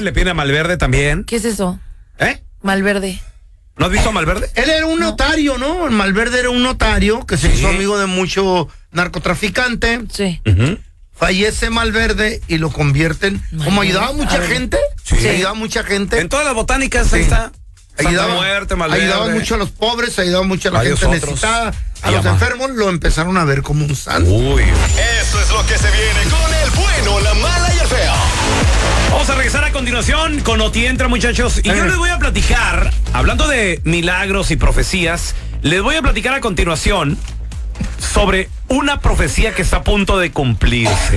le piden a Malverde también. ¿Qué es eso? Malverde. ¿No has visto a Malverde? Él era un notario, ¿no? Malverde era un notario que se hizo amigo de mucho narcotraficante. Sí. Fallece Malverde y lo convierten. Como ayudaba a mucha gente. Sí. Ayudaba a mucha gente. En todas las botánicas ahí está. Ayudaba mucho a los pobres, ayudaba mucho a la gente necesitada, a los enfermos, lo empezaron a ver como un santo. Uy. Eso es lo que se viene con el bueno, la mala y el feo. Vamos a regresar a continuación con Oti Entra, muchachos. Y yo les voy a platicar, hablando de milagros y profecías, les voy a platicar a continuación sobre una profecía que está a punto de cumplirse.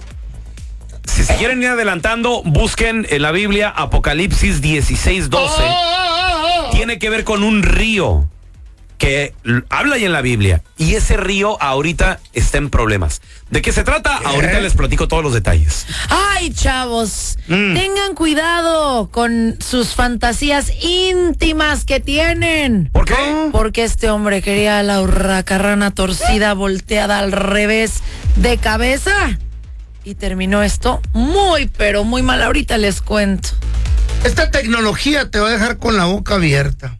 Si se quieren ir adelantando, busquen en la Biblia Apocalipsis 16:12. Tiene que ver con un río que habla ahí en la Biblia. Y ese río ahorita está en problemas. ¿De qué se trata? Ahorita les platico todos los detalles. Ay, chavos, tengan cuidado con sus fantasías íntimas que tienen. ¿Por qué? Porque este hombre quería la hurracarrana torcida, volteada al revés, de cabeza. Y terminó esto muy, pero muy mal. Ahorita les cuento. Esta tecnología te va a dejar con la boca abierta.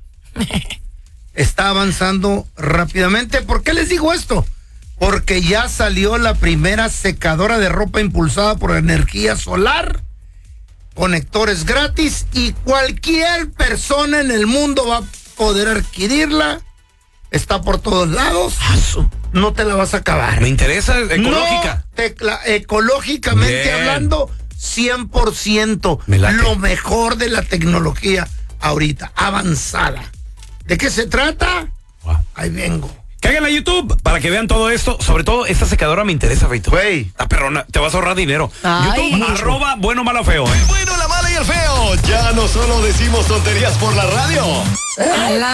Está avanzando rápidamente. ¿Por qué les digo esto? Porque ya salió la primera secadora de ropa impulsada por energía solar, conectores gratis, y cualquier persona en el mundo va a poder adquirirla. Está por todos lados. No te la vas a acabar. Me interesa, ecológica. Ecológicamente Bien. hablando, 100%. Me late. Lo mejor de la tecnología ahorita, avanzada. ¿De qué se trata? Wow. Ahí vengo. Caigan a YouTube para que vean todo esto. Sobre todo, esta secadora me interesa, Feito. Güey. La perrona, te vas a ahorrar dinero. Ay, YouTube, @ bueno, malo, feo. El bueno, la mala y el feo. Ya no solo decimos tonterías por la radio.